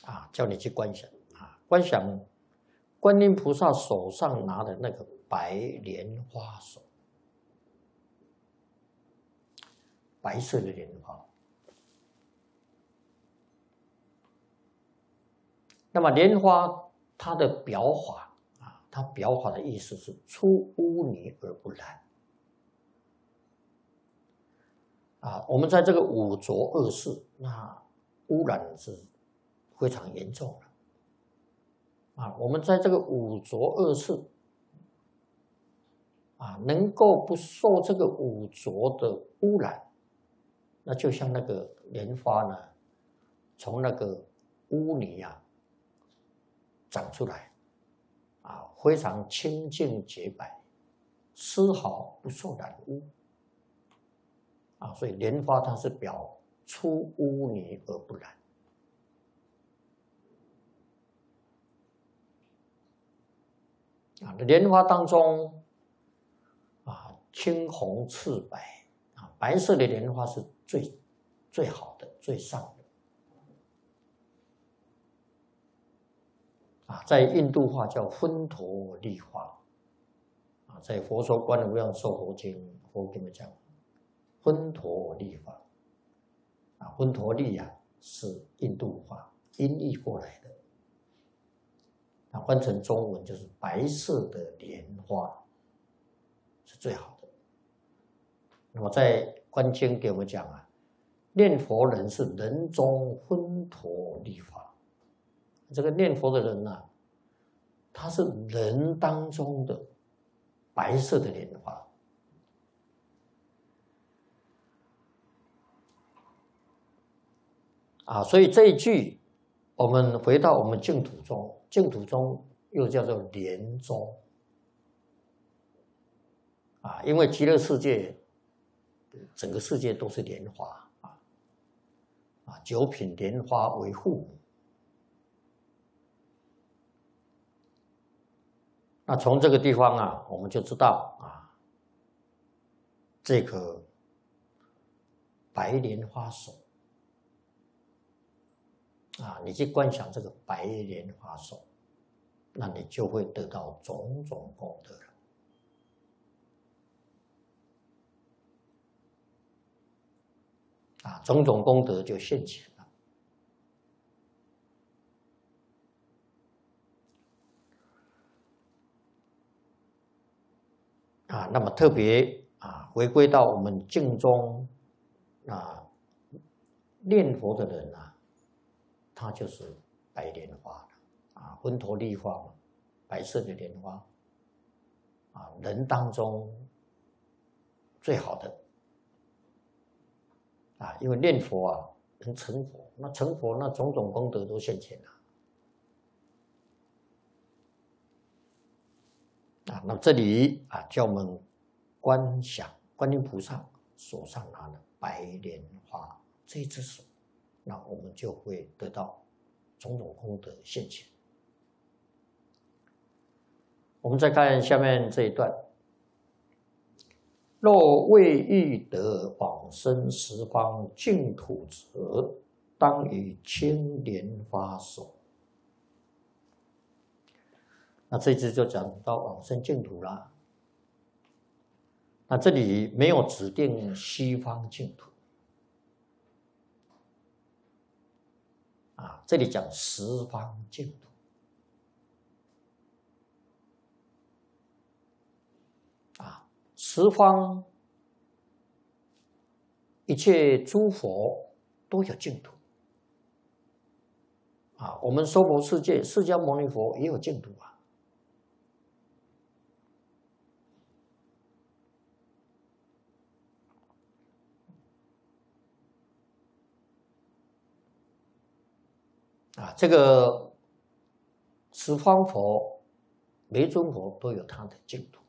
叫你去观想观想观音菩萨手上拿的那个白莲花手，白色的莲花。那么莲花它的表法它表法的意思是出污泥而不染我们在这个五浊恶世，那污染是非常严重的我们在这个五浊恶世能够不受这个五浊的污染，那就像那个莲花呢，从那个污泥长出来非常清净洁白，丝毫不受染污所以莲花它是表出污泥而不染莲花当中青红赤白白色的莲花是最好的最上的在印度话叫芬陀利花在佛说观无量寿佛经佛给你们讲芬陀利花芬陀利是印度话音译过来的翻成中文就是白色的莲花是最好的。那么在观经给我们讲念佛人是人中芬陀利花，这个念佛的人他是人当中的白色的莲花所以这一句我们回到我们净土中，净土中又叫做莲宗因为极乐世界整个世界都是莲花九品莲花为父母。那从这个地方我们就知道这个白莲花手你去观想这个白莲花手，那你就会得到种种功德了种种功德就现前了那么特别回归到我们净中念佛的人他就是白莲花芬陀利花嘛，白色的莲花人当中最好的因为念佛能成佛，那成佛那种种功德都现前了那这里叫我们观想观音菩萨手上拿的白莲花这只手，那我们就会得到种种功德现前。我们再看下面这一段，若未欲得往生十方净土者，当以青莲花手。那这次就讲到往生净土啦。那这里没有指定西方净土这里讲十方净土十方一切诸佛都有净土我们娑婆世界释迦牟尼佛也有净土这个十方佛每尊佛都有他的净土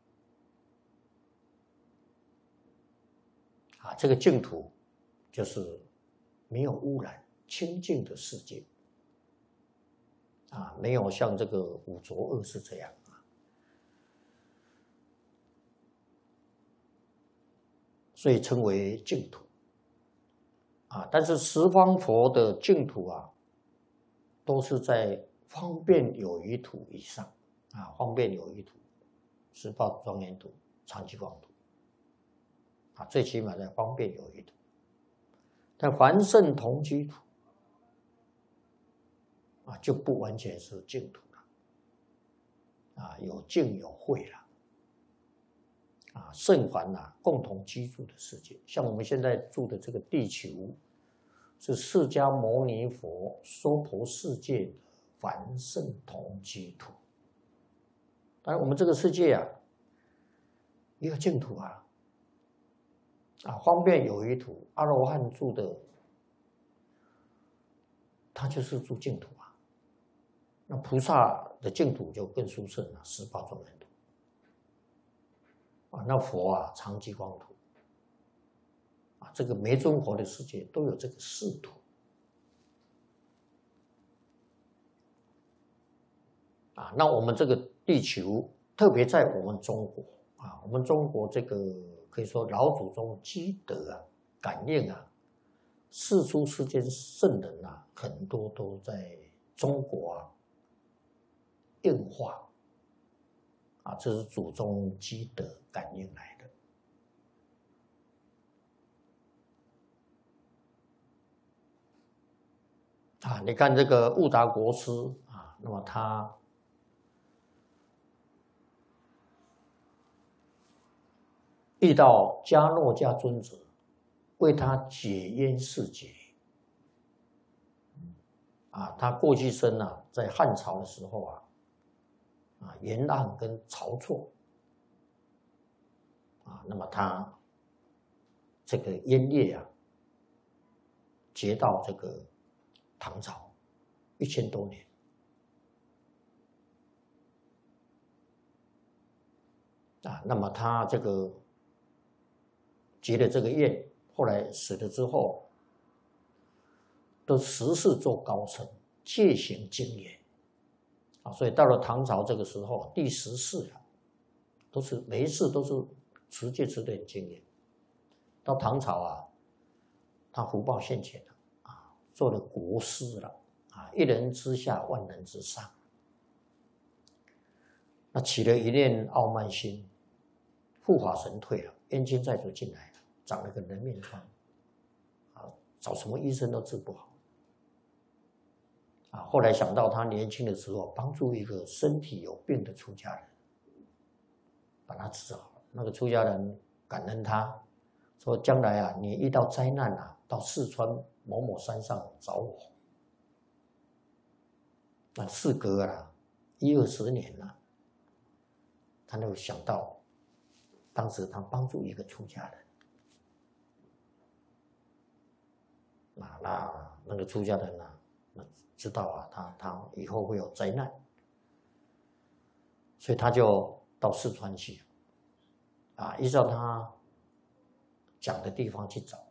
这个净土就是没有污染清净的世界没有像这个五浊恶世这样所以称为净土但是十方佛的净土都是在方便有余土以上啊，方便有余土、十报庄严土、长期光土啊，最起码在方便有余土。但凡圣同居土啊，就不完全是净土了啊，有净有慧了啊，圣凡啊共同居住的世界，像我们现在住的这个地球，是释迦牟尼佛娑婆世界的凡圣同居土。当然，我们这个世界啊，也有净土啊，方便有余土，阿罗汉住的，他就是住净土啊。那菩萨的净土就更殊胜了，十报庄严土啊。那佛啊，常寂光土啊，这个每尊佛的世界都有这个四土啊。那我们这个地球，特别在我们中国啊，我们中国这个可以说老祖宗积德啊、感应啊，世出世间圣人啊，很多都在中国啊应化啊，这是祖宗积德感应来的啊。你看这个悟达国师啊，那么他遇到迦诺迦尊者，为他解冤释结啊。他过去生啊，在汉朝的时候啊，袁盎跟晁错啊，那么他这个冤业啊，结到这个唐朝1000多年啊。那么他这个结了这个愿，后来死了之后，都十世做高僧，戒行精严啊。所以到了唐朝这个时候，第10世啊，都是每一世都是持戒持得很精严。到唐朝啊，他福报现前了啊，做了国师了啊，一人之下，万人之上。那起了一念傲慢心，护法神退了，冤亲债主进来了，长了个人面疮啊，找什么医生都治不好啊。后来想到他年轻的时候帮助一个身体有病的出家人，把他治好了。那个出家人感恩他，说将来啊，你遇到灾难啊，到四川某某山上找我。那事隔啊10-20年了，他就想到当时他帮助一个出家人那个出家人啊，知道啊，他以后会有灾难，所以他就到四川去啊，依照他讲的地方去找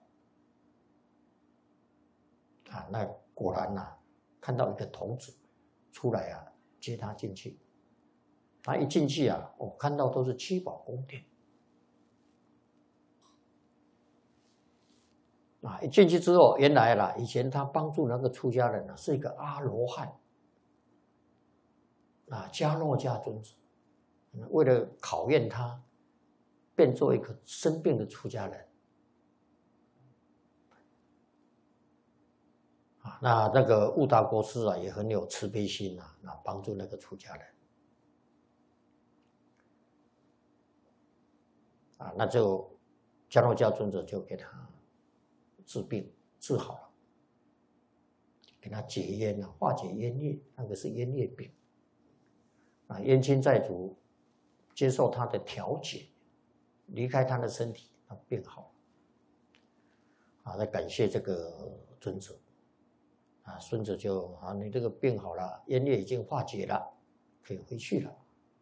啊。那果然看到一个童子出来啊，接他进去。他一进去啊，我看到都是七宝宫殿啊。一进去之后，原来以前他帮助那个出家人是一个阿罗汉啊，迦诺迦尊者，为了考验他，变做一个生病的出家人啊。那个悟达国师啊，也很有慈悲心帮助那个出家人啊。那就迦诺迦尊者就给他治病，治好了，给他解冤化解冤业，那个是冤业病啊。冤亲债主接受他的调解，离开他的身体，他病好了来感谢这个尊者啊。孙子就你这个病好了，冤业已经化解了，可以回去了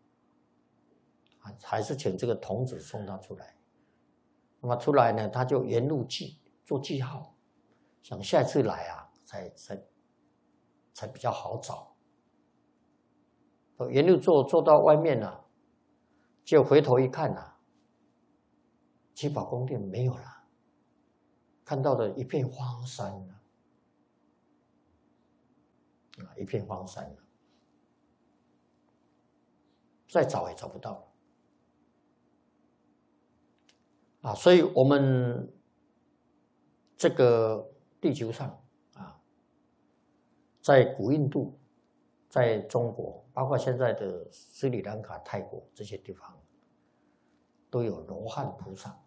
还是请这个童子送他出来。那么出来呢，他就沿路做记号，想下次来才比较好找。沿路做到外面就回头一看七宝宫殿没有了，看到的一片荒山一片荒山了，再找也找不到啊！所以我们这个地球上啊，在古印度，在中国，包括现在的斯里兰卡、泰国这些地方，都有罗汉菩萨。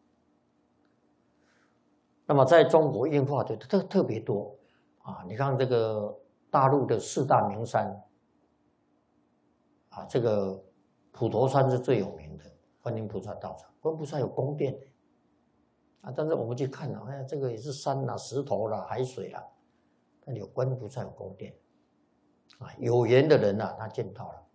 那么在中国应化的特别多啊！你看这个大陆的4大名山啊，这个普陀山是最有名的观音菩萨道场，观音菩萨有宫殿啊，但是我们去看了，哎，这个也是山啦、石头啦、海水啦，但有观音菩萨有宫殿啊，有缘的人啊，他见到了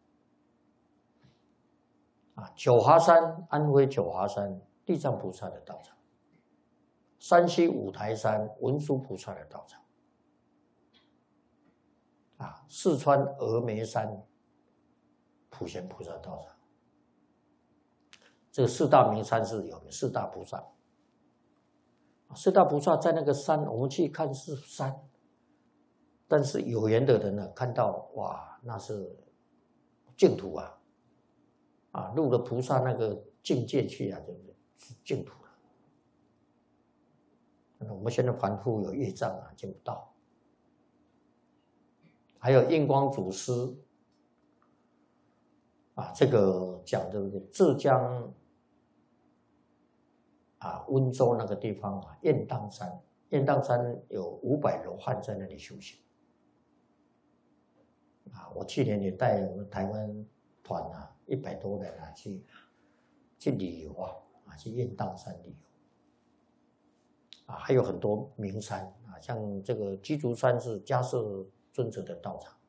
啊。九华山，安徽九华山地藏菩萨的道场。山西五台山文殊菩萨的道场，啊，四川峨眉山普贤菩萨道场，这个4大名山是有4大菩萨，4大菩萨在那个山，我们去看是山，但是有缘的人呢，看到哇，那是净土啊，啊，入了菩萨那个境界去啊，就是净土。我们现在凡夫有业障啊，见不到。还有印光祖师啊，这个讲的浙江啊温州那个地方啊，雁荡山，雁荡山有500罗汉在那里修行啊。我去年也带我们台湾团啊100多人啊去旅游啊，去雁荡山旅游。啊，还有很多名山啊，像这个鸡足山是迦叶尊者的道场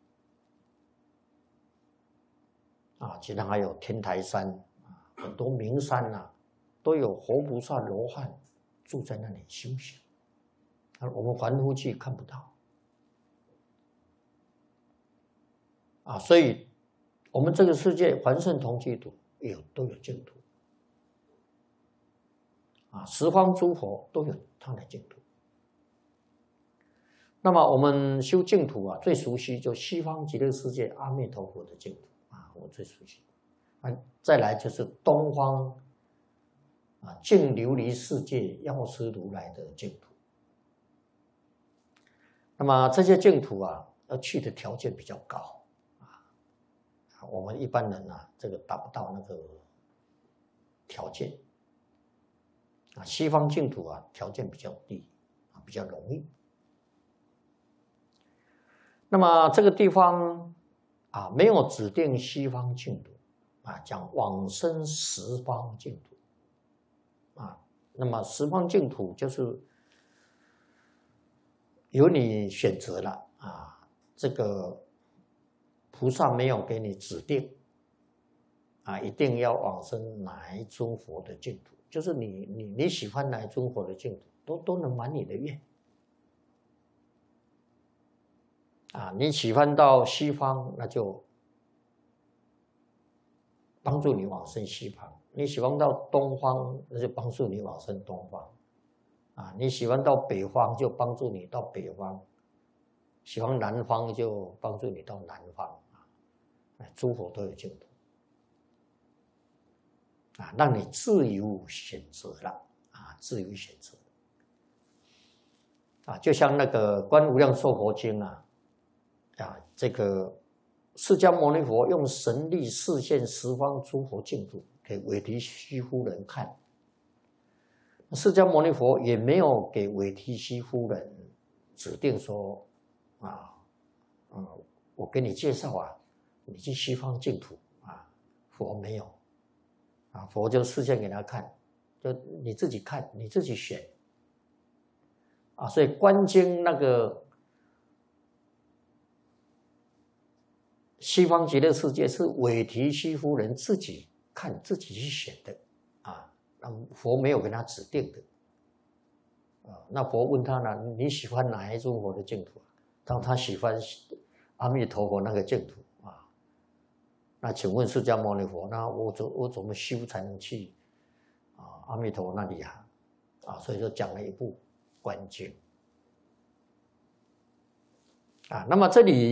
啊，其他还有天台山啊，很多名山啊，都有活菩萨、罗汉住在那里修行，啊，我们凡夫去看不到啊，所以我们这个世界凡圣同居土都有净土啊，十方诸佛都有他的净土。那么我们修净土啊，最熟悉就西方极乐世界阿弥陀佛的净土啊，我最熟悉啊。再来就是东方啊净琉璃世界药师如来的净土。那么这些净土啊，要去的条件比较高啊，我们一般人啊，这个达不到那个条件啊。西方净土啊，条件比较低啊，比较容易。那么这个地方啊，没有指定西方净土啊，讲往生十方净土啊。那么十方净土就是由你选择了啊，这个菩萨没有给你指定啊，一定要往生哪一尊佛的净土，就是你喜欢哪一尊佛的净土，都能满你的愿。啊，你喜欢到西方，那就帮助你往生西方；你喜欢到东方，那就帮助你往生东方。啊，你喜欢到北方，就帮助你到北方；喜欢南方，就帮助你到南方。啊，诸佛都有净土，啊，让你自由选择了，啊，自由选择。啊，就像那个《观无量寿佛经》啊。啊，这个释迦牟尼佛用神力示现十方诸佛净土给韦提希夫人看，释迦牟尼佛也没有给韦提希夫人指定说我给你介绍啊，你去西方净土啊，佛没有啊，佛就示现给他看，就你自己看，你自己选啊，所以观经那个。西方极乐世界是韦提希夫人自己看自己去选的啊，佛没有给他指定的啊。那佛问他呢，你喜欢哪一尊佛的净土？他喜欢阿弥陀佛那个净土啊。那请问释迦牟尼佛，那我怎么修才能去啊阿弥陀佛那里啊？啊，所以就讲了一部观经啊。那么这里。